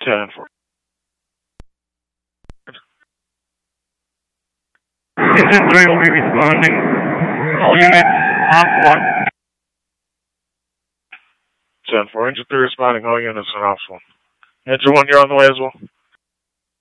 10-4. Engine 3 will be responding. All units, off 1. 10-4. Engine 3 responding. All units on ops 1. Engine 1, you're on the way as well.